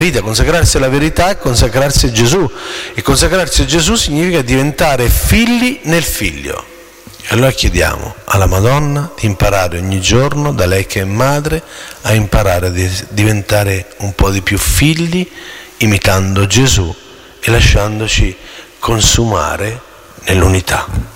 vita, consacrarsi alla verità e consacrarsi a Gesù. E consacrarsi a Gesù significa diventare figli nel Figlio. E allora chiediamo alla Madonna di imparare ogni giorno, da lei che è madre, a imparare a diventare un po' di più figli, imitando Gesù e lasciandoci consumare nell'unità.